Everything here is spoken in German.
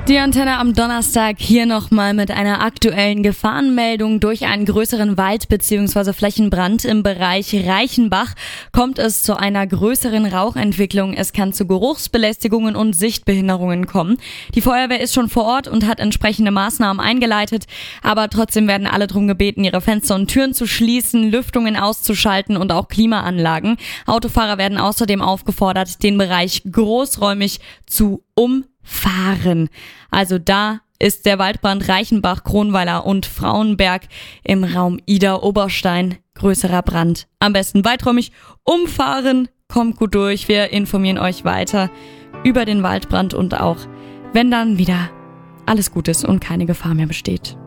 Die Antenne am Donnerstag hier nochmal mit einer aktuellen Gefahrenmeldung. Durch einen größeren Wald- bzw. Flächenbrand im Bereich Reichenbach kommt es zu einer größeren Rauchentwicklung. Es kann zu Geruchsbelästigungen und Sichtbehinderungen kommen. Die Feuerwehr ist schon vor Ort und hat entsprechende Maßnahmen eingeleitet. Aber trotzdem werden alle darum gebeten, ihre Fenster und Türen zu schließen, Lüftungen auszuschalten und auch Klimaanlagen. Autofahrer werden außerdem aufgefordert, den Bereich großräumig zu umfahren. Also da ist der Waldbrand Reichenbach, Kronweiler und Frauenberg im Raum Idar-Oberstein. Größerer Brand. Am besten weiträumig umfahren. Kommt gut durch. Wir informieren euch weiter über den Waldbrand und auch, wenn dann wieder alles gut ist und keine Gefahr mehr besteht.